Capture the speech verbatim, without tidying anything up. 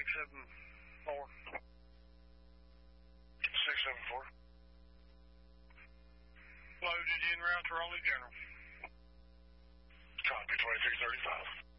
seven four. six seven four. Loaded en route to Raleigh General. Copy, twenty-six thirty-five.